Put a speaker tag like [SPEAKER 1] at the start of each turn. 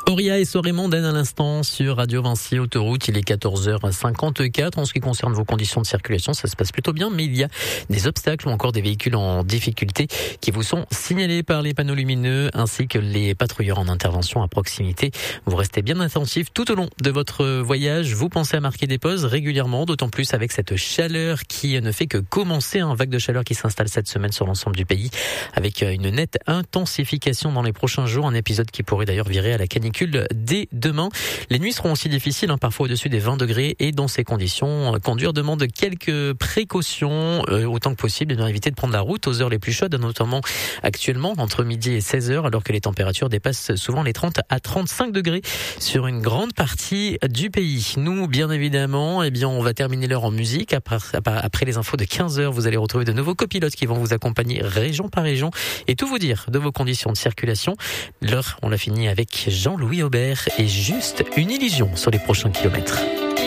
[SPEAKER 1] Auria et soirée mondaine à l'instant sur Radio Vinci Autoroute. Il est 14h54. En ce qui concerne vos conditions de circulation, ça se passe plutôt bien, mais il y a des obstacles ou encore des véhicules en difficulté qui vous sont signalés par les panneaux lumineux ainsi que les patrouilleurs en intervention à proximité. Vous restez bien attentifs tout au long de votre voyage. Vous pensez à marquer des pauses régulièrement, d'autant plus avec cette chaleur qui ne fait que commencer, une vague de chaleur qui s'installe cette semaine sur l'ensemble du pays avec une nette intensification dans les prochains jours. Un épisode qui pourrait d'ailleurs virer à la canicule dès demain. Les nuits seront aussi difficiles, parfois au-dessus des 20 degrés, et dans ces conditions, conduire demande quelques précautions, autant que possible, et bien éviter de prendre la route aux heures les plus chaudes, notamment actuellement entre midi et 16h, alors que les températures dépassent souvent les 30 à 35 degrés sur une grande partie du pays. Nous, bien évidemment, on va terminer l'heure en musique. Après les infos de 15h, vous allez retrouver de nouveaux copilotes qui vont vous accompagner région par région et tout vous dire de vos conditions de circulation. L'heure, on l'a fini avec Jean-Louis Aubert et juste une illusion sur les prochains kilomètres.